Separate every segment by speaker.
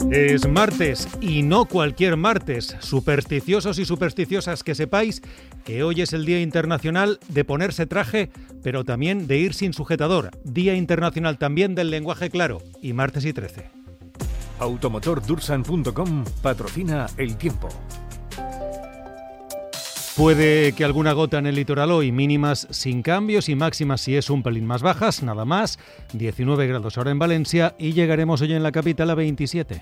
Speaker 1: Es martes y no cualquier martes. Supersticiosos y supersticiosas, que sepáis que hoy es el Día Internacional de ponerse traje, pero también de ir sin sujetador. Día Internacional también del lenguaje claro. Y martes y 13.
Speaker 2: Automotordursan.com patrocina El Tiempo.
Speaker 1: Puede que alguna gota en el litoral hoy, mínimas sin cambios y máximas si es un pelín más bajas, nada más. 19 grados ahora en Valencia y llegaremos hoy en la capital a 27.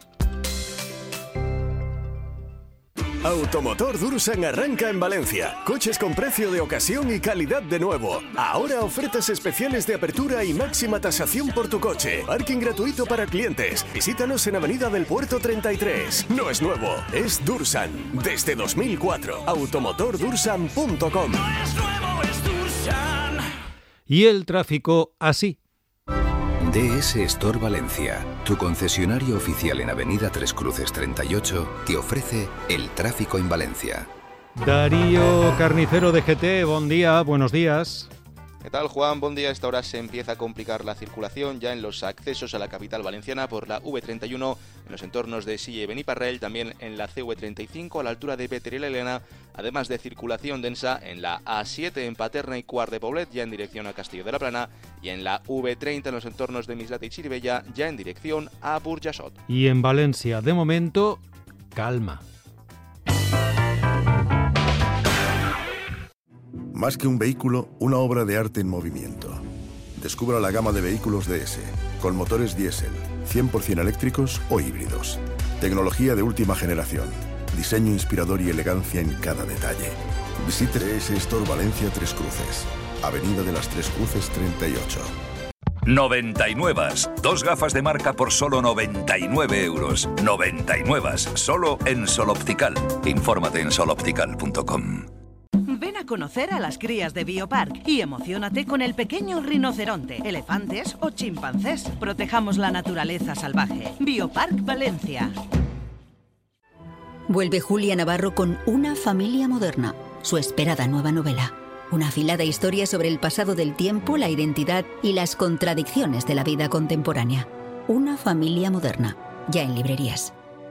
Speaker 3: Automotor Dursan arranca en Valencia. Coches con precio de ocasión y calidad de nuevo. Ahora ofertas especiales de apertura y máxima tasación por tu coche. Parking gratuito para clientes. Visítanos en Avenida del Puerto 33. No es nuevo, es Dursan. Desde 2004. Automotordursan.com.
Speaker 4: No es nuevo, es Dursan.
Speaker 1: Y el tráfico así.
Speaker 5: DS Store Valencia, tu concesionario oficial en Avenida Tres Cruces 38, te ofrece el tráfico en Valencia.
Speaker 1: Darío Carnicero de GT, buen día, buenos días.
Speaker 6: ¿Qué tal, Juan? Buen día. A esta hora se empieza a complicar la circulación ya en los accesos a la capital valenciana por la V31 en los entornos de Silla y Beniparrell, también en la CV35 a la altura de Peter y la Elena, además de circulación densa en la A7 en Paterna y Quart de Poblet, ya en dirección a Castillo de la Plana, y en la V30 en los entornos de Mislata y Chirivella, ya en dirección a Burjassot.
Speaker 1: Y en Valencia, de momento, calma.
Speaker 7: Más que un vehículo, una obra de arte en movimiento. Descubra la gama de vehículos DS, con motores diésel, 100% eléctricos o híbridos. Tecnología de última generación, diseño inspirador y elegancia en cada detalle. Visite DS Store Valencia Tres Cruces, Avenida de las Tres Cruces 38.
Speaker 8: 99. Dos gafas de marca por solo 99 euros. 99. Solo en Sol Optical. Infórmate en soloptical.com.
Speaker 9: Ven a conocer a las crías de Biopark y emociónate con el pequeño rinoceronte, elefantes o chimpancés. Protejamos la naturaleza salvaje. Biopark Valencia.
Speaker 10: Vuelve Julia Navarro con Una familia moderna, su esperada nueva novela. Una afilada historia sobre el pasado del tiempo, la identidad y las contradicciones de la vida contemporánea. Una familia moderna, ya en librerías.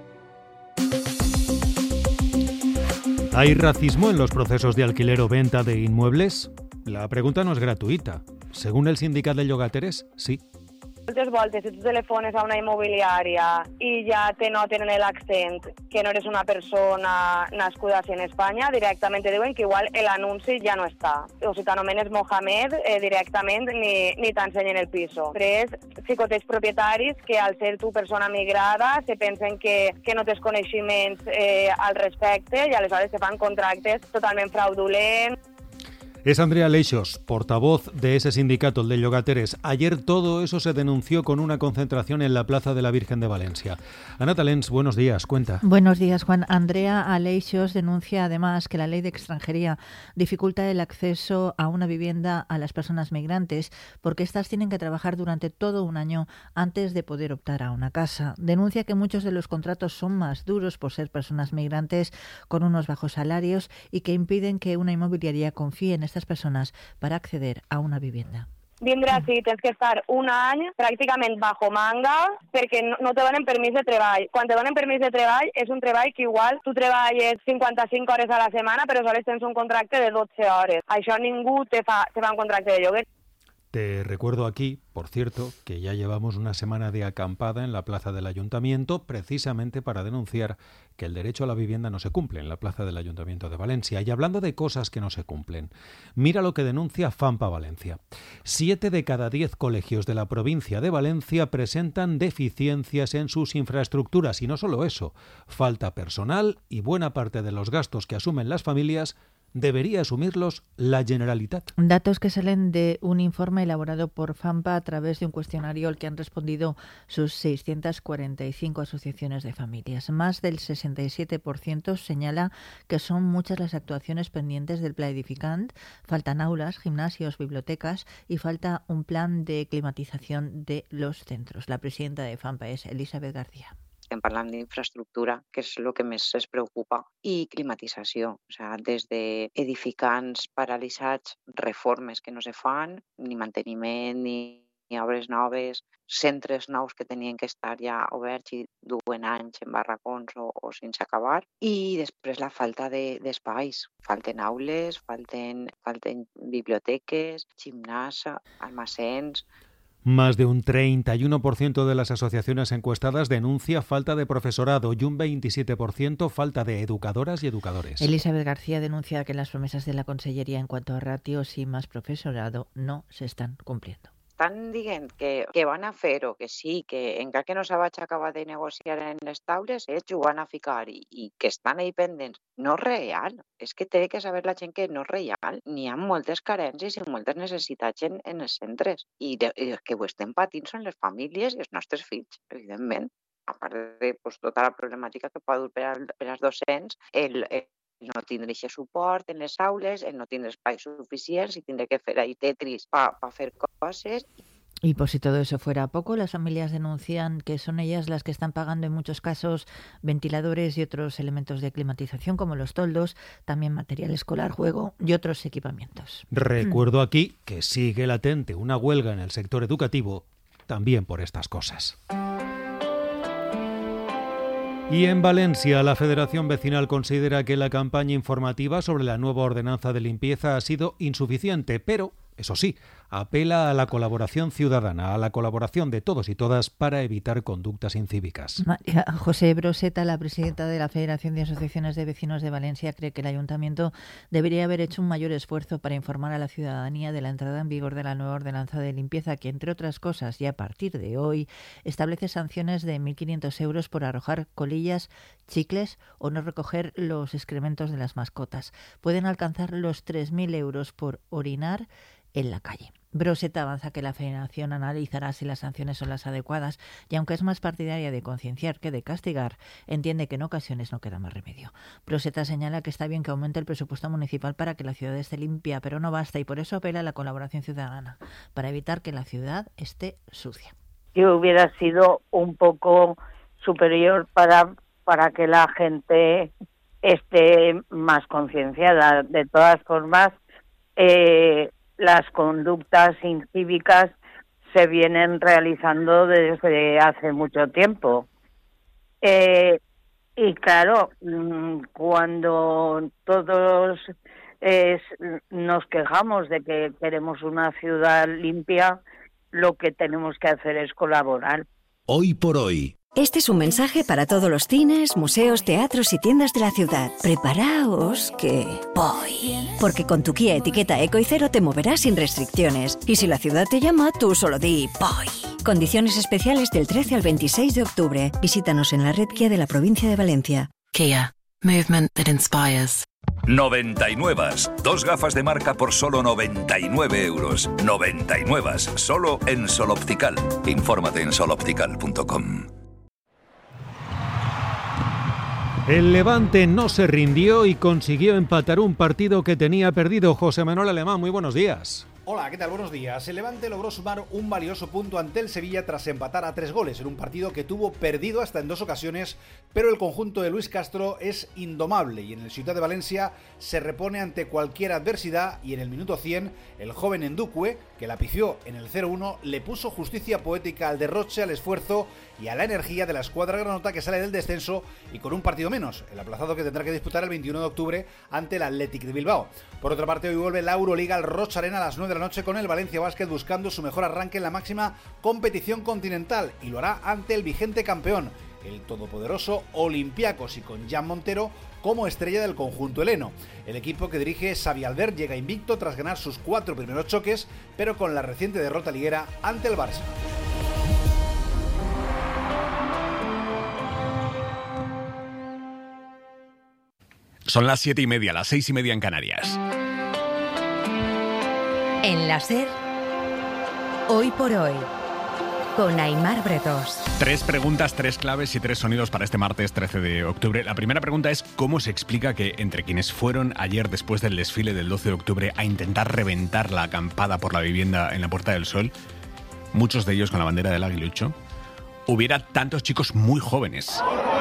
Speaker 1: ¿Hay racismo en los procesos de alquiler o venta de inmuebles? La pregunta no es gratuïta. Según el sindicat de llogateres, sí.
Speaker 11: Moltes voltes, si tu telefones a una immobiliària i ja te noten en l'accent que no eres una persona nascuda en Espanya, directament te diuen que igual l'anunci ja no està. O si t'anomenes Mohamed, directament ni t'ensenyen el piso. Després, xicotes propietaris que al ser tu persona migrada se pensen que no tens coneixements al respecte i aleshores te fan contractes totalment fraudulents.
Speaker 1: Es Andrea Leixos, portavoz de ese sindicato, el de llogateres. Ayer todo eso se denunció con una concentración en la Plaza de la Virgen de Valencia. Ana Talens, buenos días, cuenta.
Speaker 12: Buenos días, Juan. Andrea Aleixos denuncia además que la ley de extranjería dificulta el acceso a una vivienda a las personas migrantes porque éstas tienen que trabajar durante todo un año antes de poder optar a una casa. Denuncia que muchos de los contratos son más duros por ser personas migrantes con unos bajos salarios y que impiden que una inmobiliaria confíe en estas personas para acceder a una vivienda.
Speaker 11: Vindre així tens que estar un any pràcticament bajo manga perquè no te donen permís de treball. Quan te donen permís de treball és un treball que igual tu treballes 55 hores a la setmana però sols tens un contracte de 12 hores. Això ningú te fa un contracte de lloguer.
Speaker 1: Te recuerdo aquí, por cierto, que ya llevamos una semana de acampada en la plaza del Ayuntamiento precisamente para denunciar que el derecho a la vivienda no se cumple en la plaza del Ayuntamiento de Valencia. Y hablando de cosas que no se cumplen, mira lo que denuncia FAMPA Valencia. 7 de cada 10 colegios de la provincia de Valencia presentan deficiencias en sus infraestructuras. Y no solo eso, falta personal y buena parte de los gastos que asumen las familias debería asumirlos la Generalitat.
Speaker 12: Datos que salen de un informe elaborado por FAMPA a través de un cuestionario al que han respondido sus 645 asociaciones de familias. Más del 67% señala que son muchas las actuaciones pendientes del Pla Edificant, faltan aulas, gimnasios, bibliotecas y falta un plan de climatización de los centros. La presidenta de FAMPA es Elisabet García.
Speaker 13: Estem parlant d'infraestructura, que és el que més es preocupa, i climatització, o sigui, des d'edificants paralitzats, reformes que no se fan, ni manteniment, ni obres noves, centres nous que tenien que estar ja oberts i duen anys en barracons o sense acabar. I després la falta d'espais. Falten aules, falten biblioteques, gimnàs, almacens.
Speaker 1: Más de un 31% de las asociaciones encuestadas denuncia falta de profesorado y un 27% falta de educadoras y educadores.
Speaker 12: Elizabeth García denuncia que las promesas de la Consellería en cuanto a ratios y más profesorado no se están cumpliendo.
Speaker 13: Estan dient que van a fer-ho, que sí, que encara que no se vaig acabar de negociar en les taules, ells ho van a ficar i que estan ahí pendents. No és real, és que té que saber la gent que no és real. N'hi ha moltes carències i moltes necessitats en els centres. I que ho estem patint són les famílies i els nostres fills, evidentment. A part de tota la problemàtica que pot dur per als docents, el no tindre aquest suport en les aules, el no tindre espais suficients i tindre que fer ahí tetris per fer coses.
Speaker 12: Y por si todo eso fuera poco, las familias denuncian que son ellas las que están pagando en muchos casos ventiladores y otros elementos de climatización como los toldos, también material escolar, juego y otros equipamientos.
Speaker 1: Recuerdo aquí que sigue latente una huelga en el sector educativo, también por estas cosas. Y en Valencia, la Federación Vecinal considera que la campaña informativa sobre la nueva ordenanza de limpieza ha sido insuficiente, pero, eso sí, apela a la colaboración ciudadana, a la colaboración de todos y todas para evitar conductas incívicas.
Speaker 12: María José Broseta, la presidenta de la Federación de Asociaciones de Vecinos de Valencia, cree que el Ayuntamiento debería haber hecho un mayor esfuerzo para informar a la ciudadanía de la entrada en vigor de la nueva ordenanza de limpieza que, entre otras cosas, y a partir de hoy, establece sanciones de 1.500 euros por arrojar colillas, chicles o no recoger los excrementos de las mascotas. Pueden alcanzar los 3.000 euros por orinar en la calle. Broseta avanza que la Federación analizará si las sanciones son las adecuadas y, aunque es más partidaria de concienciar que de castigar, entiende que en ocasiones no queda más remedio. Broseta señala que está bien que aumente el presupuesto municipal para que la ciudad esté limpia, pero no basta, y por eso apela a la colaboración ciudadana, para evitar que la ciudad esté sucia.
Speaker 14: Yo hubiera sido un poco superior para que la gente esté más concienciada. De todas formas, las conductas incívicas se vienen realizando desde hace mucho tiempo. Y claro, cuando todos nos quejamos de que queremos una ciudad limpia, lo que tenemos que hacer es colaborar.
Speaker 15: Hoy por hoy.
Speaker 16: Este es un mensaje para todos los cines, museos, teatros y tiendas de la ciudad. Preparaos que voy. Porque con tu Kia etiqueta Eco y Cero te moverás sin restricciones. Y si la ciudad te llama, tú solo di voy. Condiciones especiales del 13 al 26 de octubre. Visítanos en la red Kia de la provincia de Valencia.
Speaker 17: Kia. Movement that inspires.
Speaker 8: 99. 2 gafas de marca por solo 99 euros. 99. Solo en Sol Optical. Infórmate en soloptical.com.
Speaker 1: El Levante no se rindió y consiguió empatar un partido que tenía perdido. José Manuel Alemán, muy buenos días.
Speaker 18: Hola, ¿qué tal? Buenos días. El Levante logró sumar un valioso punto ante el Sevilla tras empatar a 3 goles en un partido que tuvo perdido hasta en 2 ocasiones, pero el conjunto de Luis Castro es indomable y en el Ciutat de Valencia se repone ante cualquier adversidad, y en el minuto 100 el joven Endukwe, que la pifió en el 0-1, le puso justicia poética al derroche, al esfuerzo y a la energía de la escuadra granota que sale del descenso y con un partido menos, el aplazado que tendrá que disputar el 21 de octubre ante el Athletic de Bilbao. Por otra parte, hoy vuelve la Euroliga al Roch Arena a las 9 de la noche con el Valencia Basket buscando su mejor arranque en la máxima competición continental, y lo hará ante el vigente campeón, el todopoderoso Olympiacos, y con Jan Montero como estrella del conjunto heleno. El equipo que dirige Xavi Albert llega invicto tras ganar sus 4 primeros choques, pero con la reciente derrota liguera ante el Barça.
Speaker 19: Son las 7:30, las 6:30 en Canarias.
Speaker 20: En la SER, Hoy por Hoy, con Aimar Bretos.
Speaker 19: 3 preguntas, 3 claves y 3 sonidos para este martes 13 de octubre. La primera pregunta es: ¿cómo se explica que entre quienes fueron ayer después del desfile del 12 de octubre a intentar reventar la acampada por la vivienda en la Puerta del Sol, muchos de ellos con la bandera del aguilucho, hubiera tantos chicos muy jóvenes?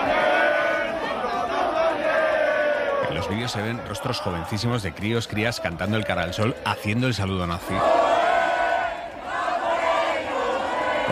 Speaker 19: En los vídeos se ven rostros jovencísimos de crías cantando el cara al sol, haciendo el saludo nazi.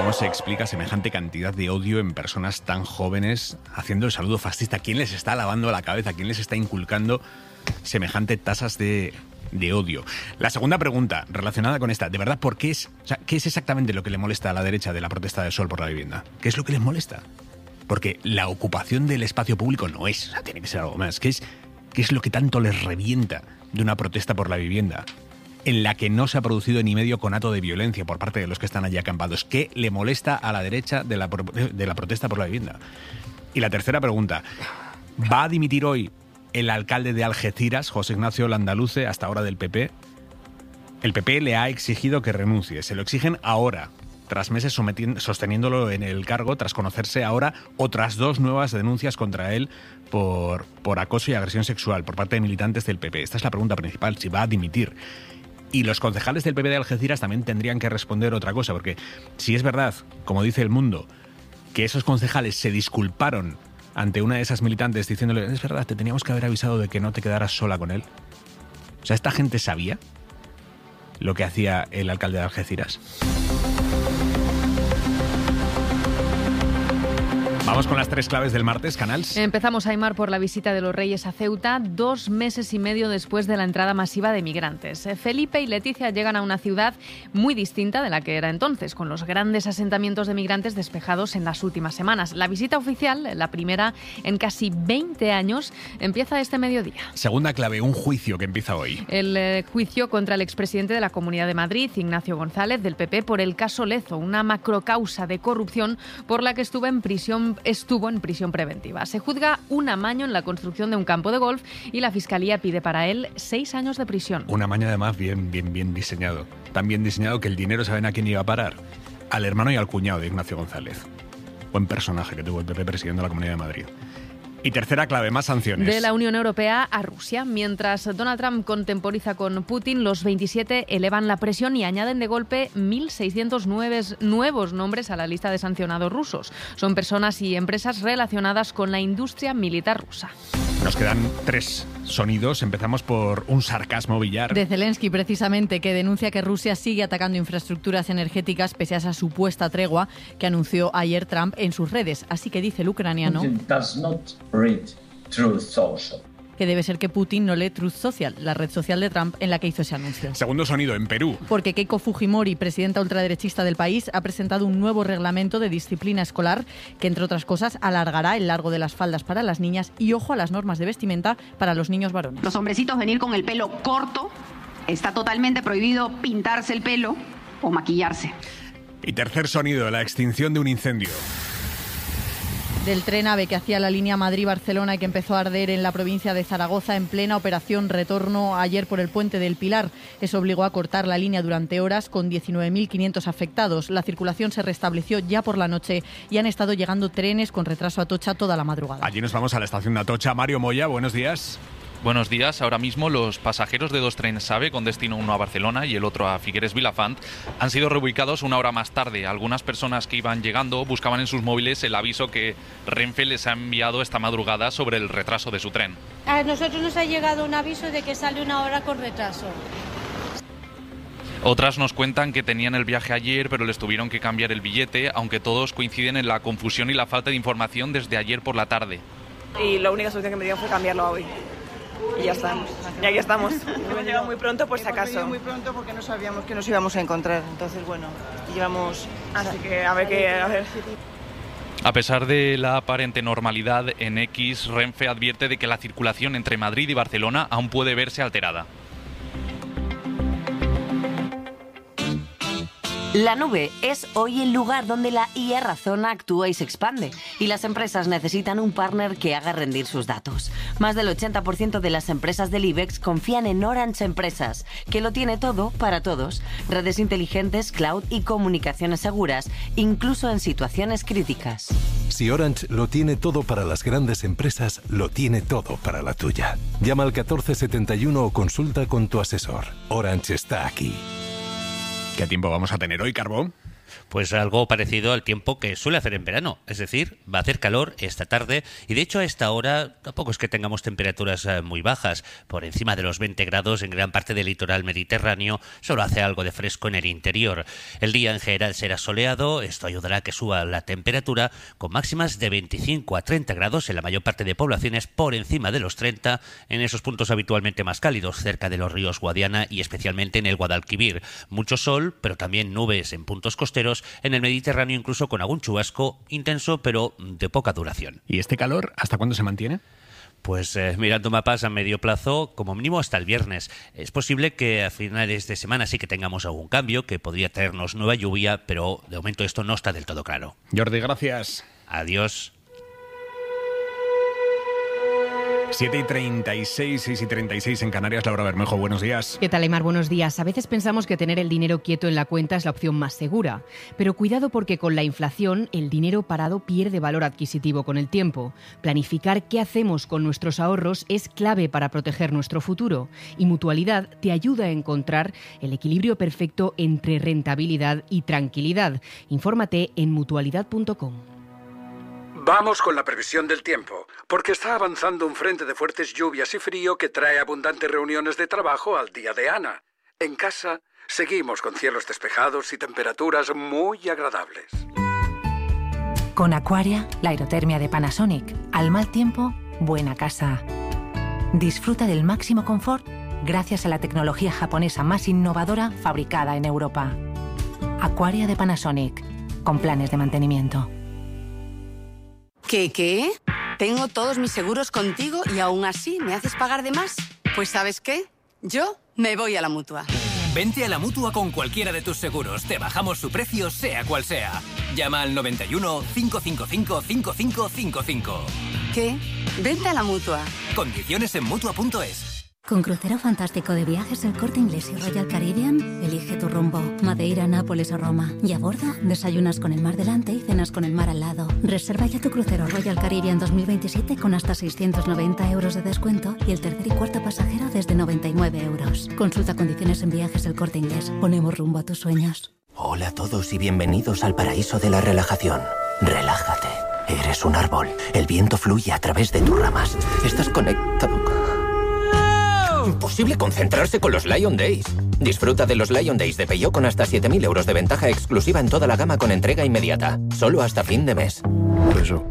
Speaker 19: ¿Cómo se explica semejante cantidad de odio en personas tan jóvenes haciendo el saludo fascista? ¿Quién les está lavando la cabeza? ¿Quién les está inculcando semejante tasas de odio? La segunda pregunta relacionada con esta, de verdad, ¿qué es exactamente lo que le molesta a la derecha de la protesta del Sol por la vivienda? ¿Qué es lo que les molesta? Porque la ocupación del espacio público no es, tiene que ser algo más. ¿Qué es lo que tanto les revienta de una protesta por la vivienda en la que no se ha producido ni medio conato de violencia por parte de los que están allí acampados? ¿Qué le molesta a la derecha de la protesta por la vivienda? Y la tercera pregunta, ¿va a dimitir hoy el alcalde de Algeciras, José Ignacio Landaluce, hasta ahora del PP? El PP le ha exigido que renuncie. Se lo exigen ahora, tras meses sosteniéndolo en el cargo, tras conocerse ahora otras 2 nuevas denuncias contra él por acoso y agresión sexual por parte de militantes del PP. Esta es la pregunta principal, si va a dimitir. Y los concejales del PP de Algeciras también tendrían que responder otra cosa, porque si es verdad, como dice El Mundo, que esos concejales se disculparon ante una de esas militantes diciéndole, es verdad, te teníamos que haber avisado de que no te quedaras sola con él. O sea, ¿esta gente sabía lo que hacía el alcalde de Algeciras? Vamos con las 3 claves del martes, Canals.
Speaker 15: Empezamos, Aimar, por la visita de los Reyes a Ceuta, 2 meses y medio después de la entrada masiva de migrantes. Felipe y Leticia llegan a una ciudad muy distinta de la que era entonces, con los grandes asentamientos de migrantes despejados en las últimas semanas. La visita oficial, la primera en casi 20 años, empieza este mediodía.
Speaker 19: Segunda clave, un juicio que empieza hoy.
Speaker 15: El juicio contra el expresidente de la Comunidad de Madrid, Ignacio González, del PP, por el caso Lezo, una macrocausa de corrupción por la que estuvo en prisión preventiva. Se juzga un amaño en la construcción de un campo de golf y la Fiscalía pide para él 6 años de prisión.
Speaker 19: Un amaño además bien diseñado. Tan bien diseñado que el dinero, ¿saben a quién iba a parar? Al hermano y al cuñado de Ignacio González. Buen personaje que tuvo el PP presidiendo la Comunidad de Madrid. Y tercera clave, más sanciones.
Speaker 15: De la Unión Europea a Rusia. Mientras Donald Trump contemporiza con Putin, los 27 elevan la presión y añaden de golpe 1.609 nuevos nombres a la lista de sancionados rusos. Son personas y empresas relacionadas con la industria militar rusa.
Speaker 19: Nos quedan 3 sonidos. Empezamos por un sarcasmo billar.
Speaker 21: De Zelensky, precisamente, que denuncia que Rusia sigue atacando infraestructuras energéticas pese a esa supuesta tregua que anunció ayer Trump en sus redes. Así que dice el ucraniano que debe ser que Putin no lee Truth Social, la red social de Trump en la que hizo ese anuncio.
Speaker 19: Segundo sonido, en Perú.
Speaker 21: Porque Keiko Fujimori, presidenta ultraderechista del país, ha presentado un nuevo reglamento de disciplina escolar que, entre otras cosas, alargará el largo de las faldas para las niñas y, ojo, a las normas de vestimenta para los niños varones.
Speaker 22: Los hombrecitos venir con el pelo corto, está totalmente prohibido pintarse el pelo o maquillarse.
Speaker 19: Y tercer sonido, la extinción de un incendio.
Speaker 21: Del tren AVE que hacía la línea Madrid-Barcelona y que empezó a arder en la provincia de Zaragoza en plena operación retorno ayer por el Puente del Pilar. Eso obligó a cortar la línea durante horas con 19.500 afectados. La circulación se restableció ya por la noche y han estado llegando trenes con retraso a Atocha toda la madrugada.
Speaker 19: Allí nos vamos a la estación de Atocha. Mario Moya, buenos días.
Speaker 23: Buenos días. Ahora mismo los pasajeros de 2 trenes AVE con destino uno a Barcelona y el otro a Figueres Vilafant han sido reubicados 1 hora más tarde. Algunas personas que iban llegando buscaban en sus móviles el aviso que Renfe les ha enviado esta madrugada sobre el retraso de su tren.
Speaker 24: A nosotros nos ha llegado un aviso de que sale 1 hora con retraso.
Speaker 23: Otras nos cuentan que tenían el viaje ayer, pero les tuvieron que cambiar el billete, aunque todos coinciden en la confusión y la falta de información desde ayer por la tarde.
Speaker 25: Y la única solución que me dieron fue cambiarlo a hoy. Y ya estamos. Y aquí estamos. Hemos llegado muy pronto, por si acaso.
Speaker 26: Muy pronto porque no sabíamos que nos íbamos a encontrar. Entonces, bueno, llevamos...
Speaker 25: Así que a ver.
Speaker 23: A pesar de la aparente normalidad, en X, Renfe advierte de que la circulación entre Madrid y Barcelona aún puede verse alterada.
Speaker 27: La nube es hoy el lugar donde la IA razona, actúa y se expande, y las empresas necesitan un partner que haga rendir sus datos. Más del 80% de las empresas del IBEX confían en Orange Empresas, que lo tiene todo para todos: redes inteligentes, cloud y comunicaciones seguras, incluso en situaciones críticas.
Speaker 28: Si Orange lo tiene todo para las grandes empresas, lo tiene todo para la tuya. Llama al 1471 o consulta con tu asesor. Orange está aquí.
Speaker 19: ¿Qué tiempo vamos a tener hoy, Carbón?
Speaker 2: Pues algo parecido al tiempo que suele hacer en verano, es decir, va a hacer calor esta tarde y de hecho a esta hora tampoco es que tengamos temperaturas muy bajas, por encima de los 20 grados en gran parte del litoral mediterráneo, solo hace algo de fresco en el interior. El día en general será soleado, esto ayudará a que suba la temperatura con máximas de 25 a 30 grados en la mayor parte de poblaciones, por encima de los 30 en esos puntos habitualmente más cálidos, cerca de los ríos Guadiana y especialmente en el Guadalquivir. Mucho sol, pero también nubes en puntos costeros, en el Mediterráneo incluso con algún chubasco intenso pero de poca duración.
Speaker 19: ¿Y este calor hasta cuándo se mantiene?
Speaker 2: Pues mirando mapas a medio plazo, como mínimo hasta el viernes. Es posible que a finales de semana sí que tengamos algún cambio, que podría traernos nueva lluvia, pero de momento esto no está del todo claro.
Speaker 19: Jordi, gracias.
Speaker 2: Adiós.
Speaker 19: 7:36, 6:36 en Canarias. Laura Bermejo, buenos días.
Speaker 3: ¿Qué tal, Aymar? Buenos días. A veces pensamos que tener el dinero quieto en la cuenta es la opción más segura. Pero cuidado porque con la inflación el dinero parado pierde valor adquisitivo con el tiempo. Planificar qué hacemos con nuestros ahorros es clave para proteger nuestro futuro. Y Mutualidad te ayuda a encontrar el equilibrio perfecto entre rentabilidad y tranquilidad. Infórmate en mutualidad.com.
Speaker 4: Vamos con la previsión del tiempo, porque está avanzando un frente de fuertes lluvias y frío que trae abundantes reuniones de trabajo al día de Ana. En casa, seguimos con cielos despejados y temperaturas muy agradables.
Speaker 5: Con Aquaria, la aerotermia de Panasonic. Al mal tiempo, buena casa. Disfruta del máximo confort gracias a la tecnología japonesa más innovadora fabricada en Europa. Aquaria de Panasonic, con planes de mantenimiento.
Speaker 6: ¿Qué? Tengo todos mis seguros contigo y aún así me haces pagar de más. Pues ¿sabes qué? Yo me voy a la Mutua.
Speaker 7: Vente a la Mutua con cualquiera de tus seguros. Te bajamos su precio, sea cual sea. Llama al 91 555 5555.
Speaker 6: ¿Qué? Vente a la Mutua.
Speaker 7: Condiciones en Mutua.es.
Speaker 9: Con crucero fantástico de viajes El Corte Inglés y Royal Caribbean, elige tu rumbo. Madeira, Nápoles o Roma. Y a bordo, desayunas con el mar delante y cenas con el mar al lado. Reserva ya tu crucero Royal Caribbean 2027 con hasta 690 euros de descuento y el tercer y cuarto pasajero desde 99 euros. Consulta condiciones en Viajes El Corte Inglés. Ponemos rumbo a tus sueños.
Speaker 10: Hola a todos y bienvenidos al paraíso de la relajación. Relájate. Eres un árbol. El viento fluye a través de tus ramas. Estás conectado. Imposible concentrarse con los Lion Days. Disfruta de los Lion Days de Peugeot con hasta 7.000 euros de ventaja exclusiva en toda la gama con entrega inmediata. Solo hasta fin de mes.
Speaker 19: Eso.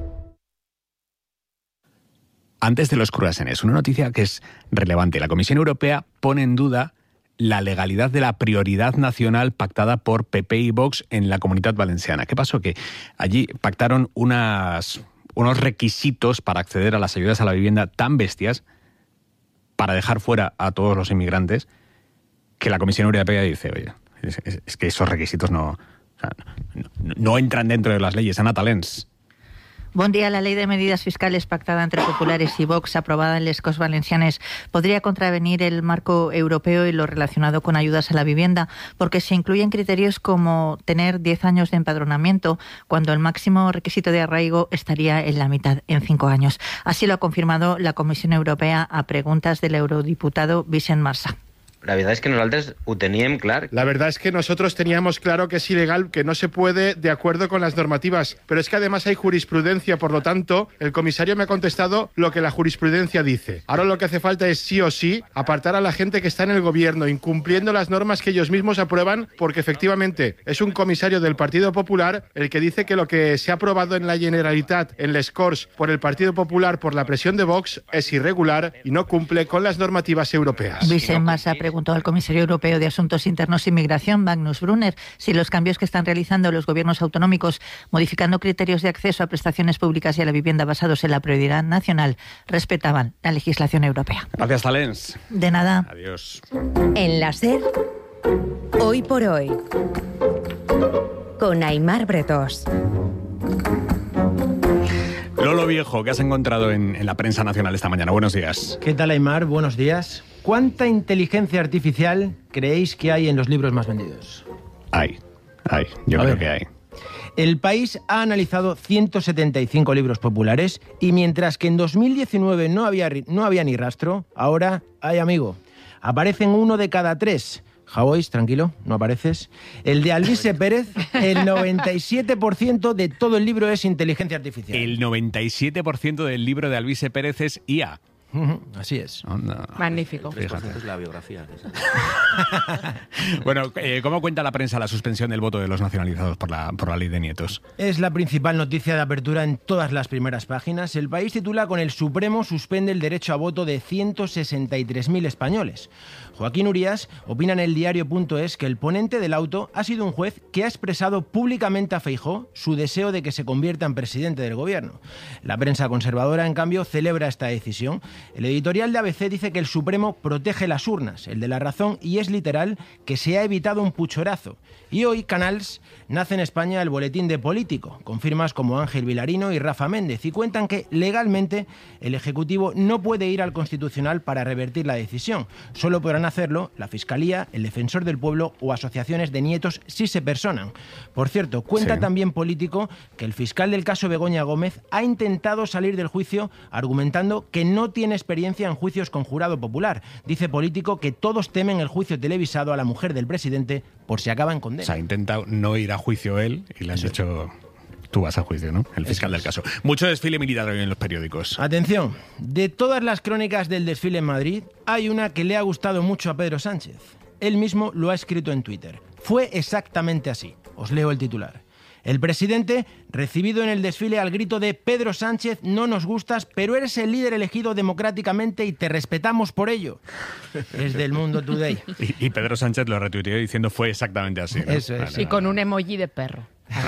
Speaker 19: Antes de los croissants, una noticia que es relevante. La Comisión Europea pone en duda la legalidad de la prioridad nacional pactada por PP y Vox en la Comunitat Valenciana. ¿Qué pasó? Que allí pactaron unos requisitos para acceder a las ayudas a la vivienda tan bestias, para dejar fuera a todos los inmigrantes, que la Comisión Europea dice, oye, es que esos requisitos no entran dentro de las leyes. Ana Talens.
Speaker 12: Bon dia. La ley de medidas fiscales pactada entre populares y Vox, aprobada en les Corts Valencianes, podría contravenir el marco europeo y lo relacionado con ayudas a la vivienda, porque se incluyen criterios como tener 10 años de empadronamiento, cuando el máximo requisito de arraigo estaría en la mitad, en 5 años. Así lo ha confirmado la Comisión Europea a preguntas del eurodiputado Vicent Marsà.
Speaker 29: La verdad es que nosotros lo teníamos claro.
Speaker 30: La verdad es que nosotros teníamos claro que es ilegal, que no se puede de acuerdo con las normativas. Pero es que además hay jurisprudencia, por lo tanto, el comisario me ha contestado lo que la jurisprudencia dice. Ahora lo que hace falta es sí o sí apartar a la gente que está en el gobierno, incumpliendo las normas que ellos mismos aprueban, porque efectivamente es un comisario del Partido Popular el que dice que lo que se ha aprobado en la Generalitat, en les Corts, por el Partido Popular, por la presión de Vox, es irregular y no cumple con las normativas europeas.
Speaker 12: Vicent Marsà preguntó al comisario europeo de Asuntos Internos y Migración, Magnus Brunner, si los cambios que están realizando los gobiernos autonómicos, modificando criterios de acceso a prestaciones públicas y a la vivienda basados en la prioridad nacional, respetaban la legislación europea.
Speaker 19: Gracias, Talens.
Speaker 12: De nada.
Speaker 19: Adiós.
Speaker 20: En la SER, Hoy por Hoy, con Aymar Bretos.
Speaker 19: Lolo Viejo, ¿qué has encontrado en la prensa nacional esta mañana? Buenos días.
Speaker 31: ¿Qué tal, Aymar? Buenos días. ¿Cuánta inteligencia artificial creéis que hay en los libros más vendidos?
Speaker 19: Yo creo que hay.
Speaker 31: El País ha analizado 175 libros populares y mientras que en 2019 no había ni rastro, ahora hay, amigo. Aparecen 1 de cada 3. Javois, tranquilo, no apareces. El de Alvise Pérez, el 97% de todo el libro es inteligencia artificial.
Speaker 19: El 97% del libro de Alvise Pérez es IA.
Speaker 31: Así es.
Speaker 19: Onda.
Speaker 1: Magnífico.
Speaker 19: Fíjate.
Speaker 8: Es la biografía.
Speaker 19: Bueno, ¿cómo cuenta la prensa la suspensión del voto de los nacionalizados por la ley de nietos?
Speaker 31: Es la principal noticia de apertura en todas las primeras páginas. El País titula: con el Supremo suspende el derecho a voto de 163.000 españoles. Joaquín Urías opina en el diario.es que el ponente del auto ha sido un juez que ha expresado públicamente a Feijóo su deseo de que se convierta en presidente del gobierno. La prensa conservadora, en cambio, celebra esta decisión. El editorial de ABC dice que el Supremo protege las urnas, el de La Razón, y es literal que se ha evitado un puchorazo. Y hoy, Canals, nace en España el Boletín de Político, con firmas como Ángel Vilarino y Rafa Méndez, y cuentan que legalmente el Ejecutivo no puede ir al Constitucional para revertir la decisión. Solo podrán hacerlo la Fiscalía, el Defensor del Pueblo o asociaciones de nietos si se personan. Por cierto, cuenta también Político que el fiscal del caso Begoña Gómez ha intentado salir del juicio argumentando que no tiene experiencia en juicios con jurado popular. Dice Político que todos temen el juicio televisado a la mujer del presidente por si acaba en condena.
Speaker 19: O sea, ha intentado no ir a juicio él y le han dicho: tú vas a juicio, ¿no? El fiscal del caso. Mucho desfile militar hoy en los periódicos.
Speaker 31: Atención, de todas las crónicas del desfile en Madrid, hay una que le ha gustado mucho a Pedro Sánchez. Él mismo lo ha escrito en Twitter. Fue exactamente así. Os leo el titular. El presidente, recibido en el desfile al grito de «Pedro Sánchez, no nos gustas, pero eres el líder elegido democráticamente y te respetamos por ello». Es del Mundo Today.
Speaker 19: Y Pedro Sánchez lo retuiteó diciendo «fue exactamente así», ¿no?
Speaker 31: Eso es.
Speaker 1: Y con un emoji de perro.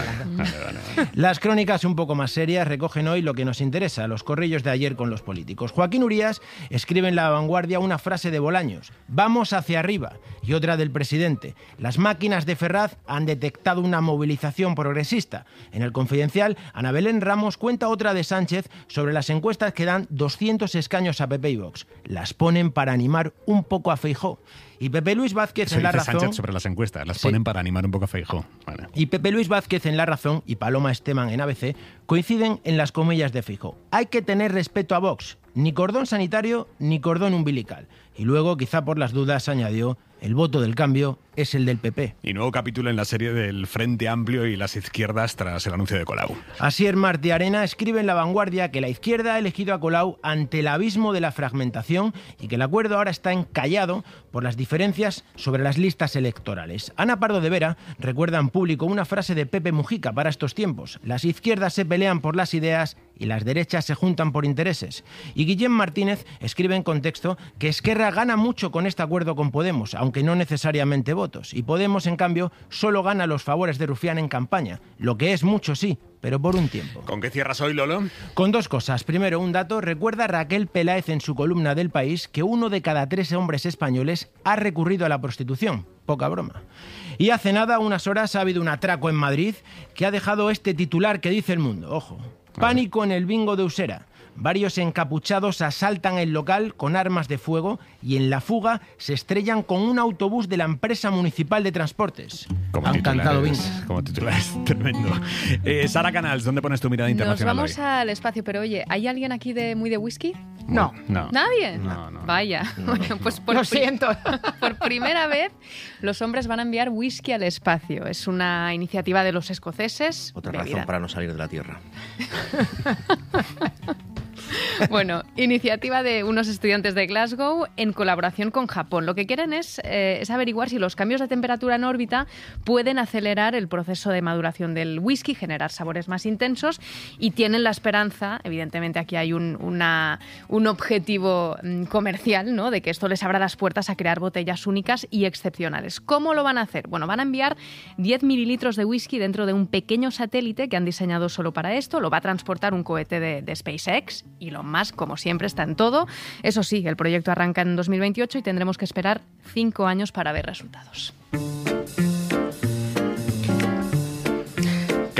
Speaker 19: Vale.
Speaker 31: Las crónicas un poco más serias recogen hoy lo que nos interesa, los corrillos de ayer con los políticos. Joaquín Urías escribe en La Vanguardia una frase de Bolaños: «Vamos hacia arriba», y otra del presidente: «Las máquinas de Ferraz han detectado una movilización progresista». En El Confidencial, Ana Belén Ramos cuenta otra de Sánchez sobre las encuestas que dan 200 escaños a PP y Vox. Las ponen para animar un poco a Feijóo. Y Pepe Luis Vázquez en La Razón...
Speaker 19: Sánchez sobre las encuestas, las ponen para animar un poco a Feijóo. Vale.
Speaker 31: Y Pepe Luis Vázquez en La Razón y Paloma Esteban en ABC coinciden en las comillas de Feijóo. Hay que tener respeto a Vox, ni cordón sanitario ni cordón umbilical. Y luego, quizá por las dudas, añadió: el voto del cambio es el del PP.
Speaker 19: Y nuevo capítulo en la serie del Frente Amplio y las izquierdas tras el anuncio de Colau.
Speaker 31: Asier Martí Arena escribe en La Vanguardia que la izquierda ha elegido a Colau ante el abismo de la fragmentación y que el acuerdo ahora está encallado por las diferencias sobre las listas electorales. Ana Pardo de Vera recuerda en Público una frase de Pepe Mujica para estos tiempos: las izquierdas se pelean por las ideas y las derechas se juntan por intereses. Y Guillem Martínez escribe en Contexto que Esquerra gana mucho con este acuerdo con Podemos, aunque no necesariamente votos, y Podemos, en cambio, solo gana los favores de Rufián en campaña, lo que es mucho, sí, pero por un tiempo.
Speaker 19: ¿Con qué cierras hoy, Lolo?
Speaker 31: Con dos cosas. Primero, un dato. Recuerda Raquel Peláez en su columna del País que 1 de cada 3 hombres españoles ha recurrido a la prostitución. Poca broma. Y hace nada, unas horas, ha habido un atraco en Madrid que ha dejado este titular que dice El Mundo. Ojo. Pánico en el bingo de Usera. Varios encapuchados asaltan el local con armas de fuego y en la fuga se estrellan con un autobús de la empresa municipal de transportes. Han cantado bingo.
Speaker 19: Como titular es tremendo. Sara Canals, ¿dónde pones tu mirada internacional?
Speaker 1: Nos vamos al espacio, pero oye, ¿hay alguien aquí muy de whisky?
Speaker 19: No.
Speaker 1: ¿Nadie?
Speaker 19: No.
Speaker 1: Vaya. Bueno, pues
Speaker 3: Lo siento.
Speaker 1: Por primera vez, los hombres van a enviar whisky al espacio. Es una iniciativa de los escoceses.
Speaker 8: Otra razón para no salir de la Tierra.
Speaker 1: Bueno, iniciativa de unos estudiantes de Glasgow en colaboración con Japón. Lo que quieren es averiguar si los cambios de temperatura en órbita pueden acelerar el proceso de maduración del whisky, generar sabores más intensos, y tienen la esperanza, evidentemente aquí hay un objetivo comercial, ¿no?, de que esto les abra las puertas a crear botellas únicas y excepcionales. ¿Cómo lo van a hacer? Bueno, van a enviar 10 mililitros de whisky dentro de un pequeño satélite que han diseñado solo para esto. Lo va a transportar un cohete de SpaceX. Y lo más, como siempre, está en todo. Eso sí, el proyecto arranca en 2028 y tendremos que esperar 5 años para ver resultados.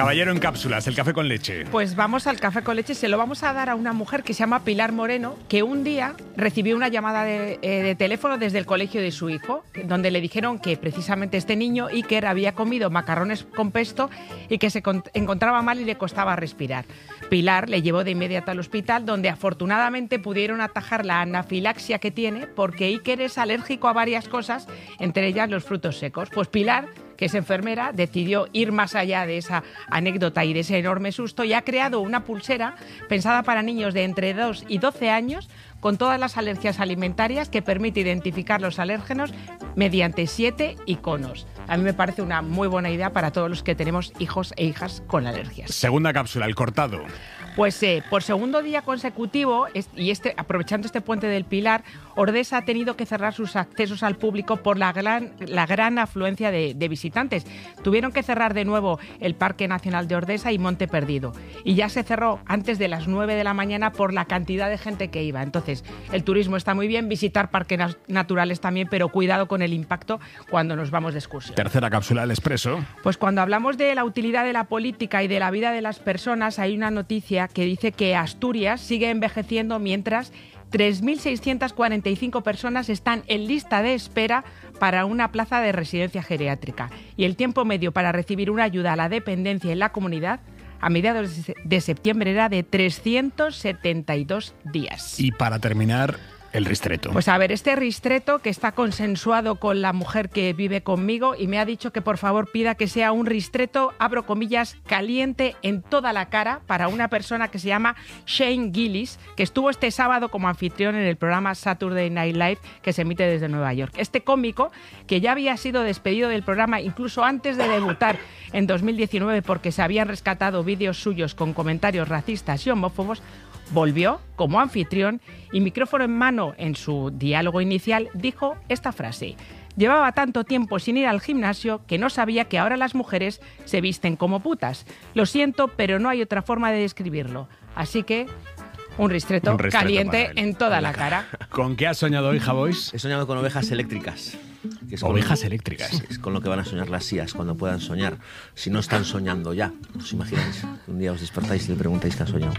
Speaker 19: Caballero en cápsulas, el café con leche.
Speaker 11: Pues vamos al café con leche. Se lo vamos a dar a una mujer que se llama Pilar Moreno, que un día recibió una llamada de teléfono desde el colegio de su hijo, donde le dijeron que precisamente este niño, Iker, había comido macarrones con pesto y que se encontraba mal y le costaba respirar. Pilar le llevó de inmediato al hospital, donde afortunadamente pudieron atajar la anafilaxia que tiene, porque Iker es alérgico a varias cosas, entre ellas los frutos secos. Pues Pilar, que es enfermera, decidió ir más allá de esa anécdota y de ese enorme susto y ha creado una pulsera pensada para niños de entre 2 y 12 años con todas las alergias alimentarias, que permite identificar los alérgenos mediante 7 iconos. A mí me parece una muy buena idea para todos los que tenemos hijos e hijas con alergias.
Speaker 19: Segunda cápsula, el cortado.
Speaker 11: Pues por segundo día consecutivo, aprovechando este puente del Pilar, Ordesa ha tenido que cerrar sus accesos al público por la gran afluencia de visitantes. Tuvieron que cerrar de nuevo el Parque Nacional de Ordesa y Monte Perdido. Y ya se cerró antes de las 9 de la mañana por la cantidad de gente que iba. Entonces, el turismo está muy bien, visitar parques naturales también, pero cuidado con el impacto cuando nos vamos de excursión.
Speaker 19: Tercera cápsula, el expreso.
Speaker 11: Pues cuando hablamos de la utilidad de la política y de la vida de las personas, hay una noticia que dice que Asturias sigue envejeciendo mientras 3.645 personas están en lista de espera para una plaza de residencia geriátrica. Y el tiempo medio para recibir una ayuda a la dependencia en la comunidad a mediados de septiembre era de 372 días.
Speaker 19: Y para terminar, el ristreto.
Speaker 11: Pues a ver, este ristreto que está consensuado con la mujer que vive conmigo y me ha dicho que por favor pida que sea un ristreto, abro comillas, caliente en toda la cara, para una persona que se llama Shane Gillis, que estuvo este sábado como anfitrión en el programa Saturday Night Live, que se emite desde Nueva York. Este cómico, que ya había sido despedido del programa incluso antes de debutar en 2019 porque se habían rescatado vídeos suyos con comentarios racistas y homófobos, volvió como anfitrión y, micrófono en mano, en su diálogo inicial dijo esta frase: llevaba tanto tiempo sin ir al gimnasio que no sabía que ahora las mujeres se visten como putas. Lo siento, pero no hay otra forma de describirlo. Así que un ristreto caliente en toda la cara.
Speaker 19: ¿Con qué has soñado hoy, Javois?
Speaker 8: He soñado con ovejas eléctricas.
Speaker 19: Ovejas eléctricas.
Speaker 8: Sí, es con lo que van a soñar las sías cuando puedan soñar. Si no están soñando ya. ¿Os imagináis? Un día os despertáis y le preguntáis qué han soñado.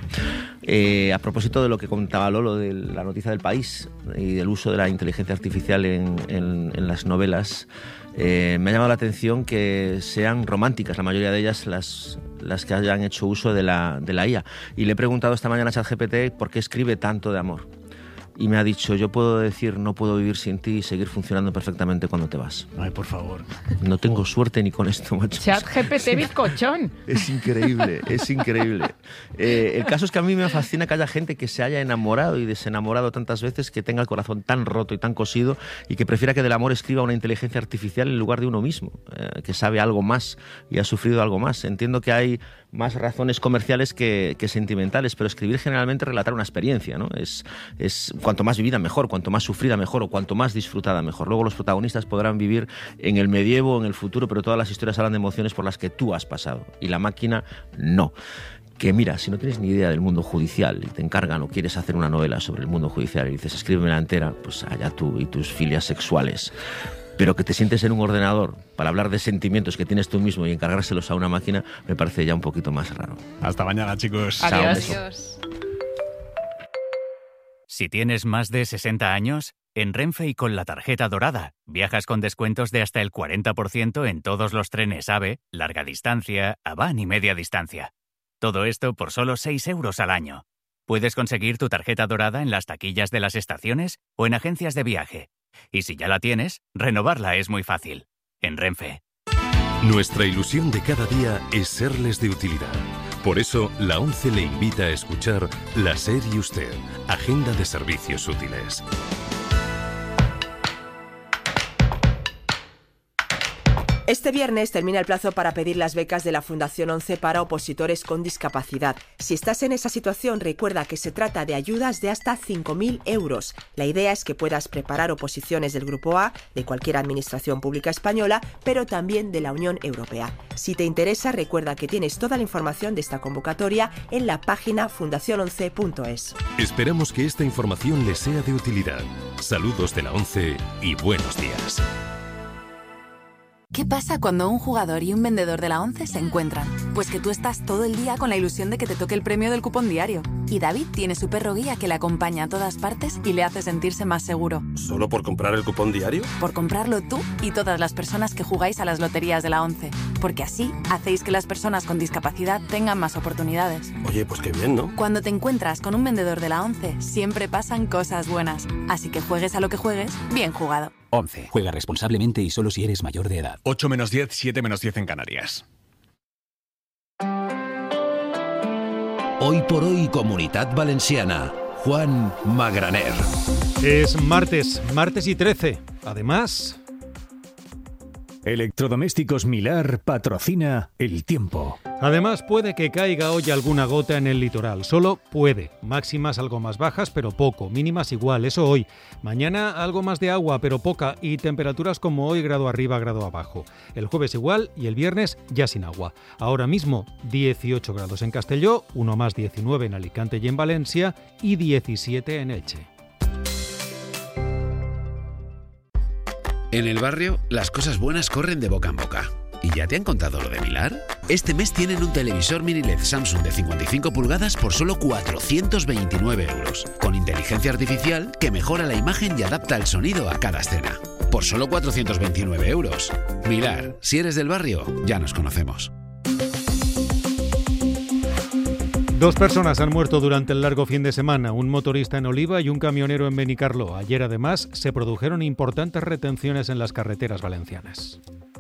Speaker 8: A propósito de lo que contaba Lolo, de la noticia del País y del uso de la inteligencia artificial en las novelas, me ha llamado la atención que sean románticas, la mayoría de ellas las que hayan hecho uso de la IA. Y le he preguntado esta mañana a ChatGPT por qué escribe tanto de amor. Y me ha dicho, yo puedo decir no puedo vivir sin ti y seguir funcionando perfectamente cuando te vas.
Speaker 19: Ay, por favor.
Speaker 8: No tengo suerte ni con esto, macho.
Speaker 11: ChatGPT bizcochón.
Speaker 8: Es increíble, es increíble. El caso es que a mí me fascina que haya gente que se haya enamorado y desenamorado tantas veces, que tenga el corazón tan roto y tan cosido y que prefiera que del amor escriba una inteligencia artificial en lugar de uno mismo, que sabe algo más y ha sufrido algo más. Entiendo que hay más razones comerciales que sentimentales, pero escribir generalmente relatar una experiencia, ¿no? Es cuanto más vivida mejor, cuanto más sufrida mejor o cuanto más disfrutada mejor. Luego los protagonistas podrán vivir en el medievo o en el futuro, pero todas las historias hablan de emociones por las que tú has pasado y la máquina no. Que mira, si no tienes ni idea del mundo judicial y te encargan o quieres hacer una novela sobre el mundo judicial y dices escríbemela entera, pues allá tú y tus filias sexuales. Pero que te sientes en un ordenador para hablar de sentimientos que tienes tú mismo y encargárselos a una máquina, me parece ya un poquito más raro.
Speaker 19: Hasta mañana, chicos.
Speaker 11: Adiós. Adiós.
Speaker 13: Si tienes más de 60 años, en Renfe y con la tarjeta dorada, viajas con descuentos de hasta el 40% en todos los trenes AVE, larga distancia, AVAN y media distancia. Todo esto por solo 6 euros al año. Puedes conseguir tu tarjeta dorada en las taquillas de las estaciones o en agencias de viaje. Y si ya la tienes, renovarla es muy fácil. En Renfe.
Speaker 28: Nuestra ilusión de cada día es serles de utilidad. Por eso, la ONCE le invita a escuchar La SER y Usted, Agenda de Servicios Útiles.
Speaker 25: Este viernes termina el plazo para pedir las becas de la Fundación ONCE para opositores con discapacidad. Si estás en esa situación, recuerda que se trata de ayudas de hasta 5.000 euros. La idea es que puedas preparar oposiciones del Grupo A, de cualquier administración pública española, pero también de la Unión Europea. Si te interesa, recuerda que tienes toda la información de esta convocatoria en la página fundaciononce.es.
Speaker 28: Esperamos que esta información les sea de utilidad. Saludos de la ONCE y buenos días.
Speaker 14: ¿Qué pasa cuando un jugador y un vendedor de la ONCE se encuentran? Pues que tú estás todo el día con la ilusión de que te toque el premio del cupón diario. Y David tiene su perro guía que le acompaña a todas partes y le hace sentirse más seguro.
Speaker 15: ¿Solo por comprar el cupón diario?
Speaker 14: Por comprarlo tú y todas las personas que jugáis a las loterías de la ONCE. Porque así hacéis que las personas con discapacidad tengan más oportunidades.
Speaker 15: Oye, pues qué bien, ¿no?
Speaker 14: Cuando te encuentras con un vendedor de la ONCE, siempre pasan cosas buenas. Así que juegues a lo que juegues, bien jugado.
Speaker 7: 11. Juega responsablemente y solo si eres mayor de edad.
Speaker 19: 8 menos 10, 7 menos 10 en Canarias.
Speaker 16: Hoy por hoy, Comunitat Valenciana. Juan Magraner.
Speaker 17: Es martes y 13. Además...
Speaker 18: Electrodomésticos Milar patrocina El Tiempo.
Speaker 17: Además, puede que caiga hoy alguna gota en el litoral. Solo puede. Máximas algo más bajas, pero poco. Mínimas igual, eso hoy. Mañana algo más de agua, pero poca. Y temperaturas como hoy, grado arriba, grado abajo. El jueves igual y el viernes ya sin agua. Ahora mismo 18 grados en Castelló, uno más 19 en Alicante y en Valencia y 17 en Elche.
Speaker 21: En el barrio, las cosas buenas corren de boca en boca. ¿Y ya te han contado lo de Milar? Este mes tienen un televisor mini LED Samsung de 55 pulgadas por solo 429 euros, con inteligencia artificial que mejora la imagen y adapta el sonido a cada escena. Por solo 429 euros. Milar, si eres del barrio, ya nos conocemos.
Speaker 17: 2 personas han muerto durante el largo fin de semana, un motorista en Oliva y un camionero en Benicarló. Ayer, además, se produjeron importantes retenciones en las carreteras valencianas.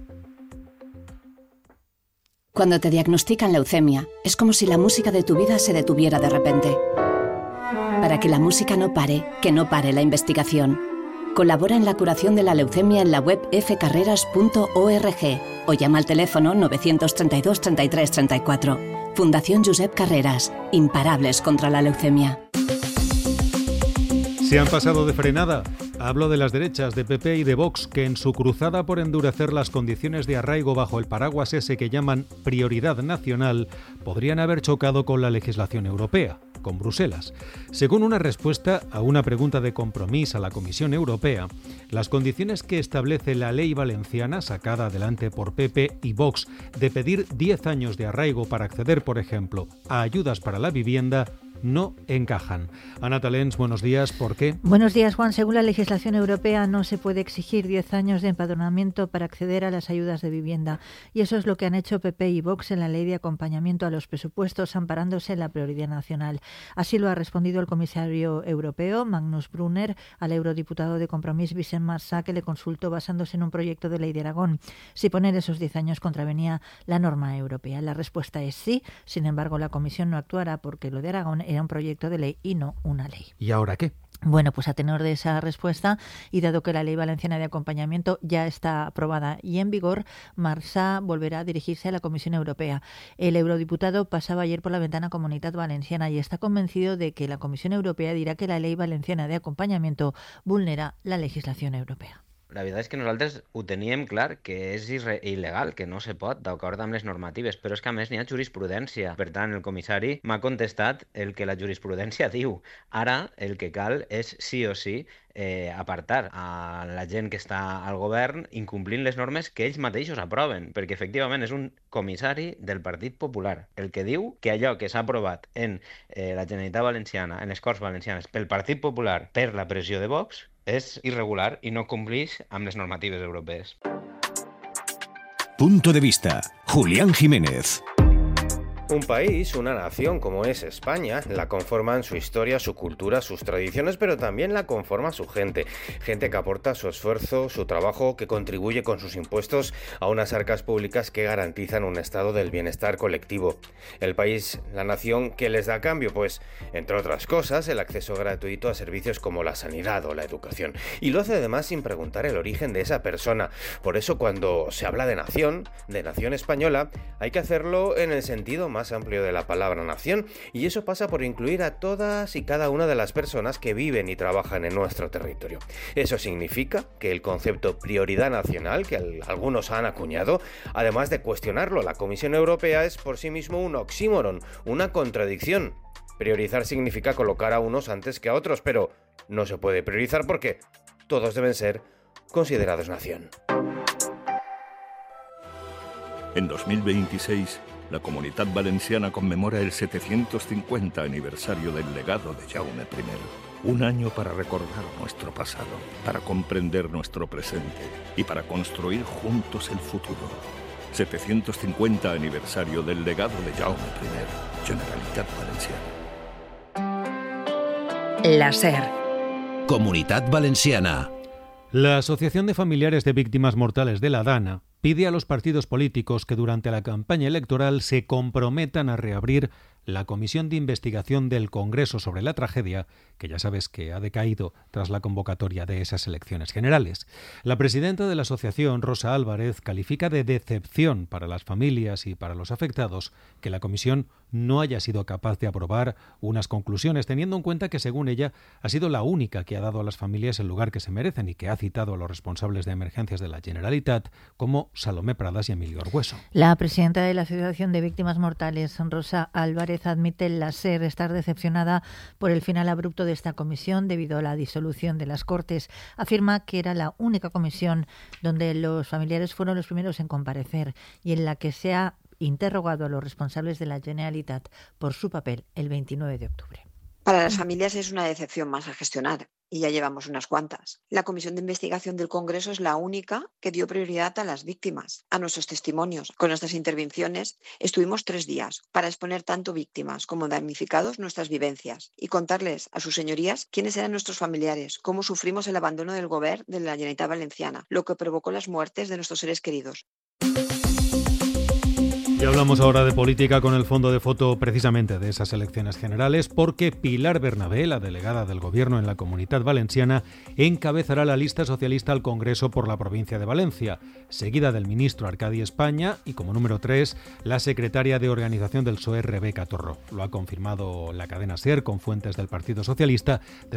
Speaker 22: Cuando te diagnostican leucemia, es como si la música de tu vida se detuviera de repente. Para que la música no pare, que no pare la investigación. Colabora en la curación de la leucemia en la web fcarreras.org o llama al teléfono 932 33 34. Fundación Josep Carreras, imparables contra la leucemia.
Speaker 17: Se han pasado de frenada. Hablo de las derechas de PP y de Vox, que en su cruzada por endurecer las condiciones de arraigo bajo el paraguas ese que llaman prioridad nacional, podrían haber chocado con la legislación europea, con Bruselas. Según una respuesta a una pregunta de Compromís a la Comisión Europea, las condiciones que establece la ley valenciana, sacada adelante por PP y Vox, de pedir 10 años de arraigo para acceder, por ejemplo, a ayudas para la vivienda, no encajan. Ana Talens, buenos días. ¿Por qué?
Speaker 12: Buenos días, Juan. Según la legislación europea, no se puede exigir 10 años de empadronamiento para acceder a las ayudas de vivienda. Y eso es lo que han hecho PP y Vox en la ley de acompañamiento a los presupuestos, amparándose en la prioridad nacional. Así lo ha respondido el comisario europeo, Magnus Brunner, al eurodiputado de Compromís, Vicent Marsá, que le consultó basándose en un proyecto de ley de Aragón. Si poner esos 10 años contravenía la norma europea. La respuesta es sí. Sin embargo, la Comisión no actuará porque lo de Aragón era un proyecto de ley y no una ley.
Speaker 17: ¿Y ahora qué?
Speaker 12: Bueno, pues a tenor de esa respuesta y dado que la Ley Valenciana de Acompañamiento ya está aprobada y en vigor, Marsá volverá a dirigirse a la Comisión Europea. El eurodiputado pasaba ayer por la ventana Comunitat Valenciana y está convencido de que la Comisión Europea dirá que la Ley Valenciana de Acompañamiento vulnera la legislación europea.
Speaker 29: La veritat és que nosaltres ho teníem clar, que és il·legal, que no se pot, d'acord amb les normatives, però és que a més n'hi ha jurisprudència. Per tant, el comissari m'ha contestat el que la jurisprudència diu. Ara el que cal és sí o sí apartar a la gent que està al govern incomplint les normes que ells mateixos aproven, perquè efectivament és un comissari del Partit Popular el que diu que allò que s'ha aprovat en la Generalitat Valenciana, en les Corts Valencianes, pel Partit Popular per la pressió de Vox, és irregular i no complix amb les normatives europees.
Speaker 18: Punto de vista. Julián Jiménez.
Speaker 23: Un país, una nación como es España, la conforman su historia, su cultura, sus tradiciones, pero también la conforma su gente. Gente que aporta su esfuerzo, su trabajo, que contribuye con sus impuestos a unas arcas públicas que garantizan un estado del bienestar colectivo. El país, la nación, ¿qué les da a cambio? Pues, entre otras cosas, el acceso gratuito a servicios como la sanidad o la educación. Y lo hace además sin preguntar el origen de esa persona. Por eso, cuando se habla de nación española, hay que hacerlo en el sentido más amplio de la palabra nación, y eso pasa por incluir a todas y cada una de las personas que viven y trabajan en nuestro territorio. Eso significa que el concepto prioridad nacional, que algunos han acuñado, además de cuestionarlo la Comisión Europea, es por sí mismo un oxímoron, una contradicción. Priorizar significa colocar a unos antes que a otros, pero no se puede priorizar porque todos deben ser considerados nación.
Speaker 2: En 2026, la Comunitat Valenciana conmemora el 750 aniversario del legado de Jaume I. Un año para recordar nuestro pasado, para comprender nuestro presente y para construir juntos el futuro. 750 aniversario del legado de Jaume I, Generalitat Valenciana.
Speaker 22: La SER.
Speaker 16: Comunitat Valenciana.
Speaker 17: La Asociación de Familiares de Víctimas Mortales de la Dana pide a los partidos políticos que durante la campaña electoral se comprometan a reabrir la comisión de investigación del Congreso sobre la tragedia, que ya sabes que ha decaído tras la convocatoria de esas elecciones generales. La presidenta de la asociación, Rosa Álvarez, califica de decepción para las familias y para los afectados que la comisión no haya sido capaz de aprobar unas conclusiones, teniendo en cuenta que, según ella, ha sido la única que ha dado a las familias el lugar que se merecen y que ha citado a los responsables de emergencias de la Generalitat como Salomé Pradas y Emilio Argüeso.
Speaker 12: La presidenta de la Asociación de Víctimas Mortales, Rosa Álvarez, admite en la SER estar decepcionada por el final abrupto de esta comisión debido a la disolución de las Cortes. Afirma que era la única comisión donde los familiares fueron los primeros en comparecer y en la que se ha interrogado a los responsables de la Generalitat por su papel el 29 de octubre.
Speaker 4: Para las familias es una decepción más a gestionar, y ya llevamos unas cuantas. La Comisión de Investigación del Congreso es la única que dio prioridad a las víctimas, a nuestros testimonios. Con nuestras intervenciones estuvimos 3 días para exponer tanto víctimas como damnificados nuestras vivencias y contarles a sus señorías quiénes eran nuestros familiares, cómo sufrimos el abandono del Govern de la Generalitat Valenciana, lo que provocó las muertes de nuestros seres queridos.
Speaker 17: Y hablamos ahora de política con el fondo de foto precisamente de esas elecciones generales, porque Pilar Bernabé, la delegada del Gobierno en la Comunitat Valenciana, encabezará la lista socialista al Congreso por la provincia de Valencia, seguida del ministro Arcadi España y, como número 3, la secretaria de Organización del PSOE, Rebeca Torró. Lo ha confirmado la cadena SER con fuentes del Partido Socialista.